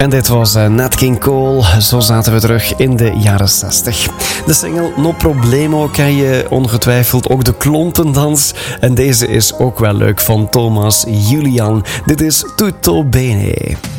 En dit was Nat King Cole. Zo zaten we terug in de jaren 60. De single No Problemo ken je ongetwijfeld, ook de klontendans. En deze is ook wel leuk van Thomas Julian. Dit is Tutto Bene.